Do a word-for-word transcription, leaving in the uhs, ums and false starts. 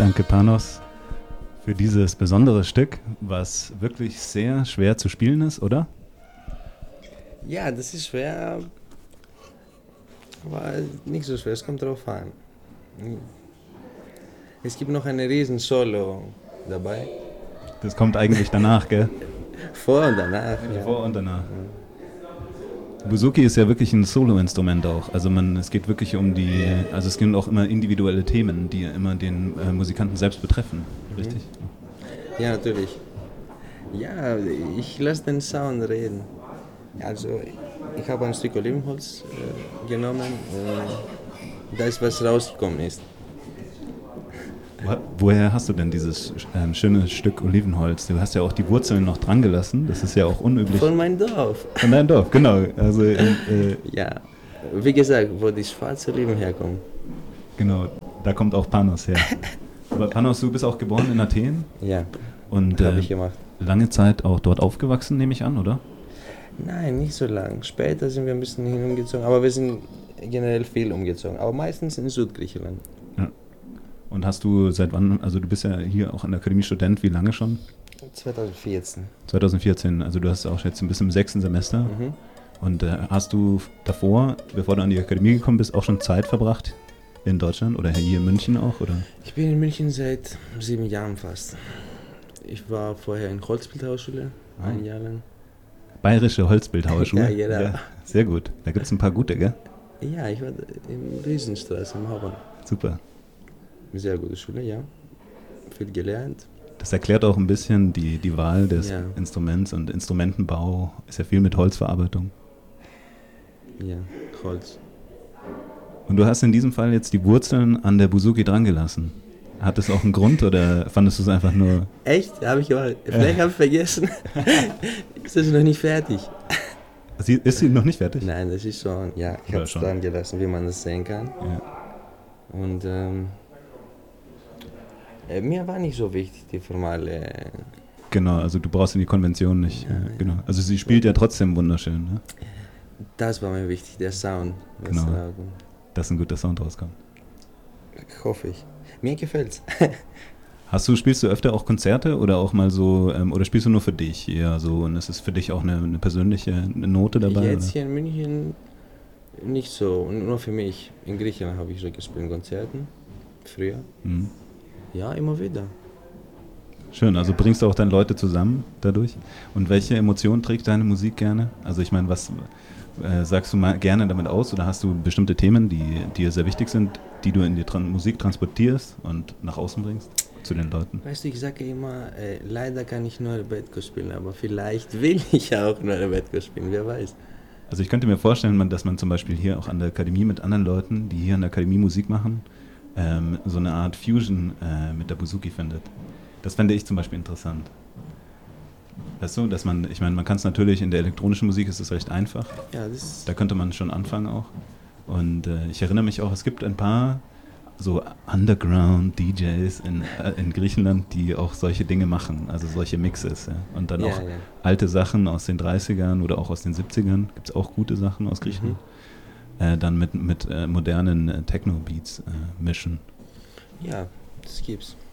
Danke, Panos, für dieses besondere Stück, was wirklich sehr schwer zu spielen ist, oder? Ja, das ist schwer, aber nicht so schwer, es kommt drauf an. Es gibt noch eine riesen Solo dabei. Das kommt eigentlich danach, gell? Vor und danach. Ja. Vor und danach. Bouzouki ist ja wirklich ein Solo-Instrument auch. Also man, es geht wirklich um die, also es gibt auch immer individuelle Themen, die immer den äh, Musikanten selbst betreffen, richtig? Ja, natürlich. Ja, ich lasse den Sound reden. Also ich habe ein Stück Olivenholz äh, genommen und da ist was rausgekommen ist. Wo, woher hast du denn dieses äh, schöne Stück Olivenholz? Du hast ja auch die Wurzeln noch dran gelassen, das ist ja auch unüblich. Von meinem Dorf. Von deinem Dorf, genau. Also, äh, ja, wie gesagt, wo die schwarze Oliven herkommen. Genau, da kommt auch Panos her. Aber Panos, du bist auch geboren in Athen? Ja, und habe äh, ich gemacht. Lange Zeit auch dort aufgewachsen, nehme ich an, oder? Nein, nicht so lang. Später sind wir ein bisschen hin umgezogen, aber wir sind generell viel umgezogen. Aber meistens in Südgriechenland. Ja. Und hast du seit wann, also du bist ja hier auch an der Akademie Student, wie lange schon? zwanzig vierzehn. zwanzig vierzehn, also du hast auch jetzt ein bisschen im sechsten Semester. Mhm. Und äh, hast du davor, bevor du an die Akademie gekommen bist, auch schon Zeit verbracht in Deutschland oder hier in München auch, oder? Ich bin in München seit sieben Jahren fast. Ich war vorher in Holzbildhauerschule, Ah. ein Jahr lang. Bayerische Holzbildhauerschule? Ja, genau. Ja, sehr gut. Da gibt es ein paar gute, gell? Ja, ich war in Riesenstraße im Hauptbahnhof. Super. Sehr gute Schule, ja. Viel gelernt. Das erklärt auch ein bisschen die, die Wahl des Ja. Instruments und Instrumentenbau. Ist ja viel mit Holzverarbeitung. Ja, Holz. Und du hast in diesem Fall jetzt die Wurzeln an der Bouzouki dran gelassen. Hat das auch einen Grund oder fandest du es einfach nur... Echt? Habe ich gemacht. Vielleicht habe ich vergessen. Ist das noch nicht fertig? Sie, ist sie noch nicht fertig? Nein, das ist schon, ja, ich Ja, habe es schon. dran gelassen, wie man das sehen kann. Ja. Und ähm, äh, mir war nicht so wichtig, die formale... Genau, also du brauchst in die Konvention nicht. Ja, äh, ja. genau. Also sie spielt ja trotzdem wunderschön, ne? Das war mir wichtig, der Sound. was Genau. da- Dass ein guter Sound rauskommt. Hoffe ich. Mir gefällt's. Hast du, spielst du öfter auch Konzerte oder auch mal so, ähm, oder spielst du nur für dich eher so und ist es für dich auch eine, eine persönliche eine Note dabei? Jetzt Oder? hier in München nicht so, nur für mich. In Griechenland habe ich so gespielt, Konzerten, früher. Mhm. Ja, immer wieder. Schön, also bringst du auch dann Leute zusammen dadurch? Und welche Emotionen trägt deine Musik gerne? Also ich meine, was äh, sagst du mal gerne damit aus oder hast du bestimmte Themen, die dir sehr wichtig sind, die du in die Tran- Musik transportierst und nach außen bringst zu den Leuten? Weißt du, ich sage immer, äh, leider kann ich nur Rebetko spielen, aber vielleicht will ich auch nur Rebetko spielen, wer weiß. Also ich könnte mir vorstellen, man, dass man zum Beispiel hier auch an der Akademie mit anderen Leuten, die hier an der Akademie Musik machen, ähm, so eine Art Fusion äh, mit der Bouzouki findet. Das fände ich zum Beispiel interessant. Weißt du, dass man, ich meine, man kann es natürlich, in der elektronischen Musik ist es recht einfach. Ja, das Da könnte man schon anfangen auch. Und äh, ich erinnere mich auch, es gibt ein paar so Underground-D Js in, äh, in Griechenland, die auch solche Dinge machen, also solche Mixes. Ja. Und dann Ja, auch ja. alte Sachen aus den dreißigern oder auch aus den siebzigern, gibt es auch gute Sachen aus Griechenland, Mhm. äh, dann mit, mit äh, modernen äh, Techno-Beats äh, mischen. Ja, das gibt's.